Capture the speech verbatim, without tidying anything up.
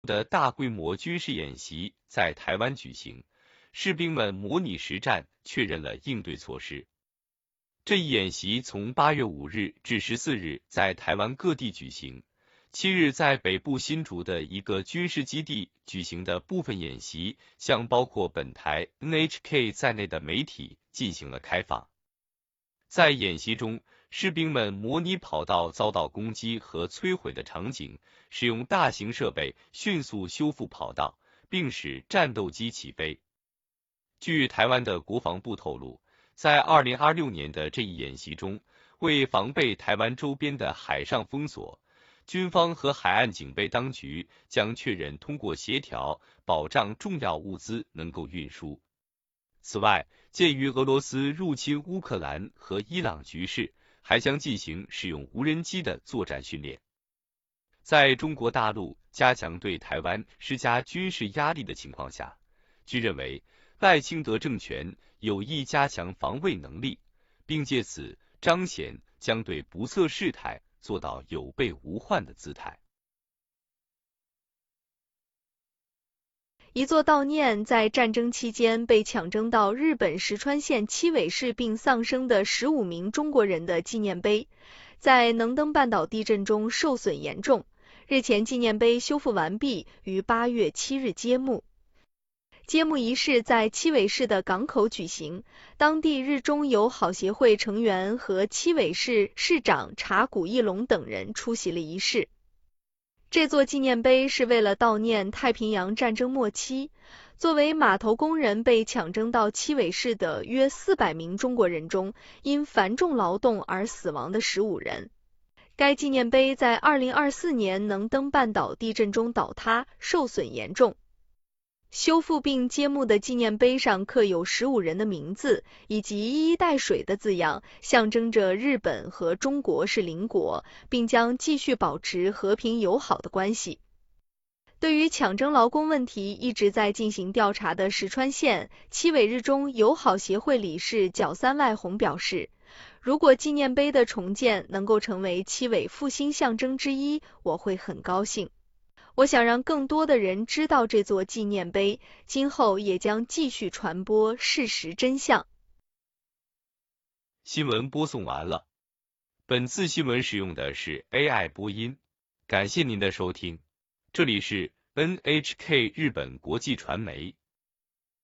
的大规模军事演习在台湾举行，士兵们模拟实战，确认了应对措施。这一演习从八月五日至十四日在台湾各地举行。七日在北部新竹的一个军事基地举行的部分演习，向包括本台 N H K 在内的媒体进行了开放。在演习中，士兵们模拟跑道遭到攻击和摧毁的场景，使用大型设备迅速修复跑道，并使战斗机起飞。据台湾的国防部透露，在二零二六年的这一演习中，为防备台湾周边的海上封锁，军方和海岸警备当局将确认通过协调，保障重要物资能够运输。此外，鉴于俄罗斯入侵乌克兰和伊朗局势，还将进行使用无人机的作战训练。在中国大陆加强对台湾施加军事压力的情况下，据认为赖清德政权有意加强防卫能力，并借此彰显将对不测事态做到有备无患的姿态。 一座悼念在战争期间被抢征到日本石川县七尾市并丧生的十五名中国人的纪念碑，在能登半岛地震中受损严重。日前纪念碑修复完毕，于八月七日揭幕。揭幕仪式在七尾市的港口举行，当地日中友好协会成员和七尾市市长查古一龙等人出席了仪式。这座纪念碑是为了悼念太平洋战争末期，作为码头工人被抢征到七尾市的约四百名中国人中，因繁重劳动而死亡的十五人。该纪念碑在二零二四年能登半岛地震中倒塌，受损严重。修复并揭幕的纪念碑上刻有十五人的名字以及一衣带水的字样，象征着日本和中国是邻国，并将继续保持和平友好的关系。对于抢征劳工问题一直在进行调查的石川县七尾日中友好协会理事角三外红表示，如果纪念碑的重建能够成为七尾复兴象征之一，我会很高兴。我想让更多的人知道这座纪念碑，今后也将继续传播事实真相。 新闻播送完了，本次新闻使用的是 A I 播音，感谢您的收听，这里是 N H K 日本国际传媒。